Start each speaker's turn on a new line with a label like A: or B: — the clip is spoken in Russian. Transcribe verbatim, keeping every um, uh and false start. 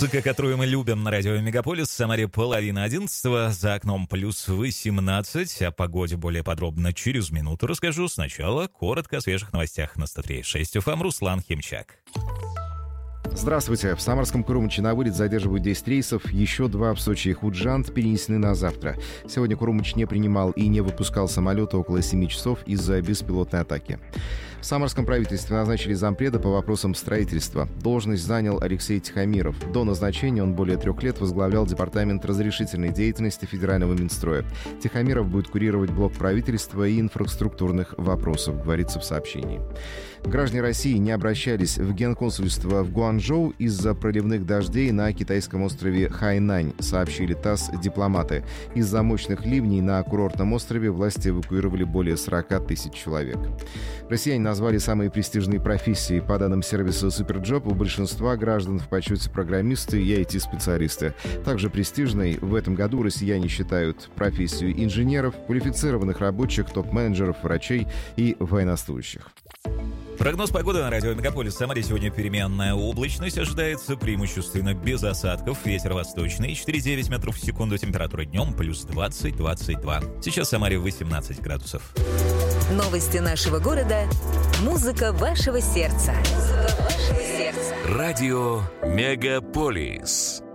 A: Музыка, которую мы любим на радио Мегаполис. В Самаре половина одиннадцатого, за окном плюс восемнадцать. О погоде более подробно через минуту расскажу. Сначала коротко о свежих новостях на сто три и шесть эф эм. Руслан Химчак.
B: Здравствуйте. В Самарском Курумыче на вылет задерживают десять рейсов. Еще два в Сочи и Худжанд перенесены на завтра. Сегодня Курумыч не принимал и не выпускал самолеты около семи часов из-за беспилотной атаки. В Самарском правительстве назначили зампреда по вопросам строительства. Должность занял Алексей Тихомиров. До назначения он более трех лет возглавлял департамент разрешительной деятельности Федерального Минстроя. Тихомиров будет курировать блок правительства и инфраструктурных вопросов, говорится в сообщении. Граждане России не обращались в генконсульство в Гуанчжоу из-за проливных дождей на китайском острове Хайнань, сообщили ТАСС дипломаты. Из-за мощных ливней на курортном острове власти эвакуировали более сорок тысяч человек. Россияне назвали самые престижные профессии. По данным сервиса Суперджоп, у большинства граждан в почете программисты и ай ти-специалисты. Также престижной в этом году россияне считают профессию инженеров, квалифицированных рабочих, топ-менеджеров, врачей и военнослужащих.
A: Прогноз погоды на радио Мегаполис. В Самаре сегодня переменная облачность ожидается, преимущественно без осадков. Ветер восточный, четыре и девять метров в секунду. Температура днем плюс двадцать - двадцать два. Сейчас в Самаре восемнадцать градусов.
C: Новости нашего города. Музыка вашего сердца. Музыка вашего сердца.
D: Радио Мегаполис.